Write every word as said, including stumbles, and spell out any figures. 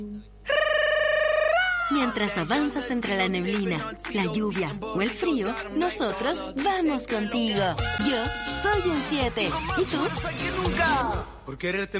Mientras avanzas entre la neblina, la lluvia o el frío, nosotros vamos contigo. Yo soy un siete. ¿Y tú? Por quererte